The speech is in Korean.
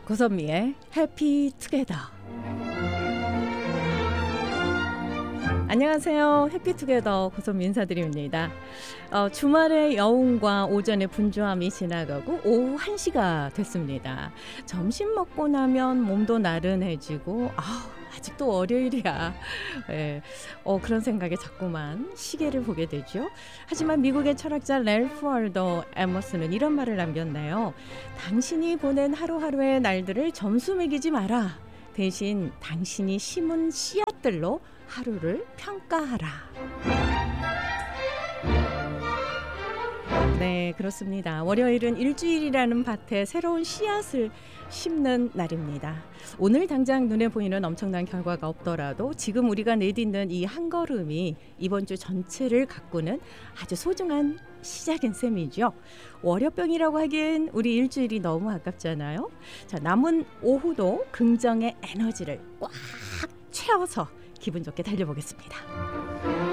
고선미의 해피 투게더. 안녕하세요. 해피투게더 고선미 인사드립니다. 주말의 여운과 오전의 분주함이 지나가고 오후 1시가 됐습니다. 점심 먹고 나면 몸도 나른해지고 아직도 월요일이야. 네. 그런 생각에 자꾸만 시계를 보게 되죠. 하지만 미국의 철학자 랠프 월도 에머슨은 이런 말을 남겼네요. 당신이 보낸 하루하루의 날들을 점수 매기지 마라. 대신 당신이 심은 씨앗들로 하루를 평가하라. 네, 그렇습니다. 월요일은 일주일이라는 밭에 새로운 씨앗을 심는 날입니다. 오늘 당장 눈에 보이는 엄청난 결과가 없더라도 지금 우리가 내딛는 이 한 걸음이 이번 주 전체를 가꾸는 아주 소중한 시작인 셈이죠. 월요병이라고 하기엔 우리 일주일이 너무 아깝잖아요. 자, 남은 오후도 긍정의 에너지를 꽉 채워서 기분 좋게 달려보겠습니다.